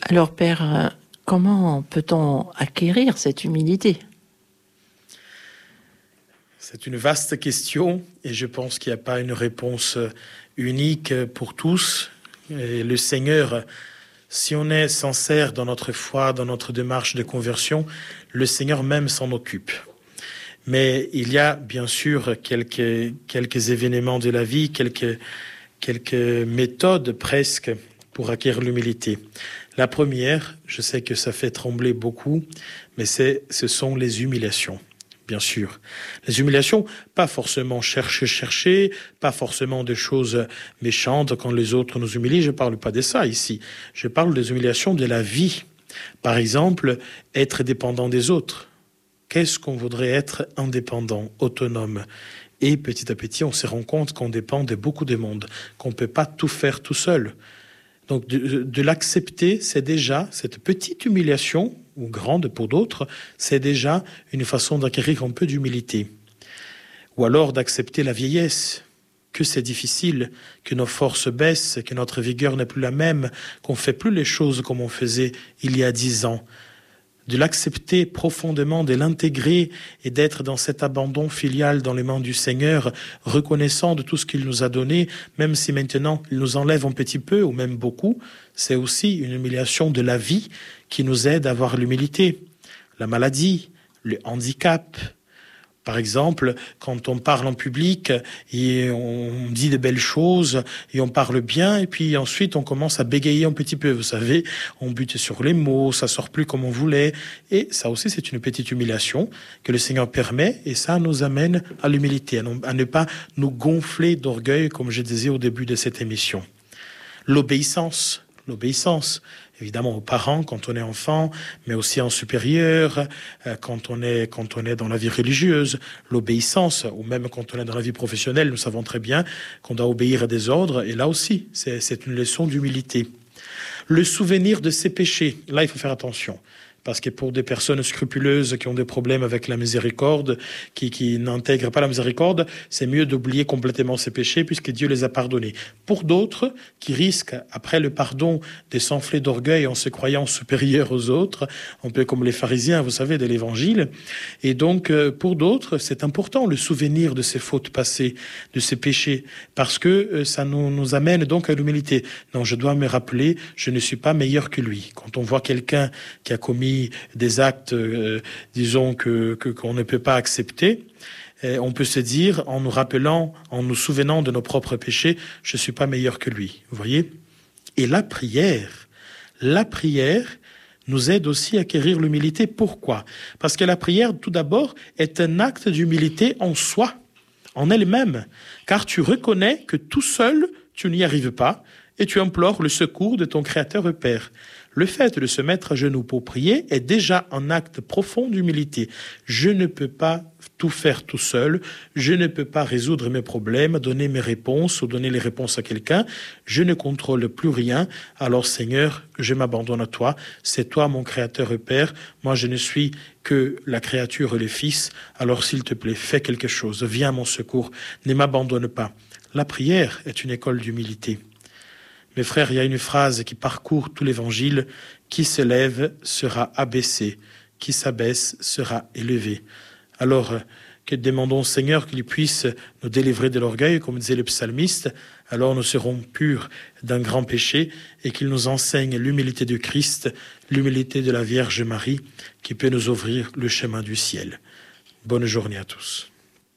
Alors, Père, comment peut-on acquérir cette humilité? C'est une vaste question et je pense qu'il n'y a pas une réponse unique pour tous. Et le Seigneur, si on est sincère dans notre foi, dans notre démarche de conversion, le Seigneur même s'en occupe. Mais il y a bien sûr quelques événements de la vie, quelques méthodes presque pour acquérir l'humilité. La première, je sais que ça fait trembler beaucoup, mais ce sont les humiliations. Bien sûr. Les humiliations, pas forcément chercher, pas forcément des choses méchantes quand les autres nous humilient. Je ne parle pas de ça ici. Je parle des humiliations de la vie. Par exemple, être dépendant des autres. Qu'est-ce qu'on voudrait être indépendant, autonome? Et petit à petit, on se rend compte qu'on dépend de beaucoup de monde, qu'on ne peut pas tout faire tout seul. Donc de l'accepter, c'est déjà cette petite humiliation, ou grande pour d'autres, c'est déjà une façon d'acquérir un peu d'humilité. Ou alors d'accepter la vieillesse, que c'est difficile, que nos forces baissent, que notre vigueur n'est plus la même, qu'on ne fait plus les choses comme on faisait il y a 10 ans. De l'accepter profondément, de l'intégrer et d'être dans cet abandon filial dans les mains du Seigneur, reconnaissant de tout ce qu'il nous a donné, même si maintenant il nous enlève un petit peu ou même beaucoup, c'est aussi une humiliation de la vie qui nous aide à avoir l'humilité. La maladie, le handicap. Par exemple, quand on parle en public et on dit de belles choses et on parle bien et puis ensuite on commence à bégayer un petit peu, vous savez, on bute sur les mots, ça sort plus comme on voulait et ça aussi c'est une petite humiliation que le Seigneur permet et ça nous amène à l'humilité, à ne pas nous gonfler d'orgueil comme je disais au début de cette émission. L'obéissance. Évidemment aux parents quand on est enfant, mais aussi en supérieur, quand on est dans la vie religieuse, l'obéissance, ou même quand on est dans la vie professionnelle, nous savons très bien qu'on doit obéir à des ordres, et là aussi, c'est une leçon d'humilité. Le souvenir de ses péchés, là il faut faire attention. Parce que pour des personnes scrupuleuses qui ont des problèmes avec la miséricorde, qui n'intègrent pas la miséricorde, c'est mieux d'oublier complètement ses péchés puisque Dieu les a pardonnés. Pour d'autres qui risquent, après le pardon, de s'enfler d'orgueil en se croyant supérieurs aux autres, un peu comme les pharisiens, vous savez, de l'Évangile. Et donc, pour d'autres, c'est important le souvenir de ses fautes passées, de ses péchés, parce que ça nous amène donc à l'humilité. Non, je dois me rappeler, je ne suis pas meilleur que lui. Quand on voit quelqu'un qui a commis des actes, disons, qu'on ne peut pas accepter, on peut se dire, en nous rappelant, en nous souvenant de nos propres péchés, je ne suis pas meilleur que lui. Vous voyez? Et la prière nous aide aussi à acquérir l'humilité. Pourquoi? Parce que la prière, tout d'abord, est un acte d'humilité en soi, en elle-même, car tu reconnais que tout seul, tu n'y arrives pas, et tu implores le secours de ton Créateur et Père. Le fait de se mettre à genoux pour prier est déjà un acte profond d'humilité. Je ne peux pas tout faire tout seul, je ne peux pas résoudre mes problèmes, donner mes réponses ou donner les réponses à quelqu'un, je ne contrôle plus rien, alors Seigneur, je m'abandonne à toi, c'est toi mon Créateur et Père, moi je ne suis que la créature et le Fils, alors s'il te plaît, fais quelque chose, viens à mon secours, ne m'abandonne pas. La prière est une école d'humilité. Mes frères, il y a une phrase qui parcourt tout l'Évangile, « Qui se lève sera abaissé, qui s'abaisse sera élevé ». Alors, que demandons au Seigneur qu'il puisse nous délivrer de l'orgueil, comme disait le psalmiste, alors nous serons purs d'un grand péché et qu'il nous enseigne l'humilité de Christ, l'humilité de la Vierge Marie, qui peut nous ouvrir le chemin du ciel. Bonne journée à tous.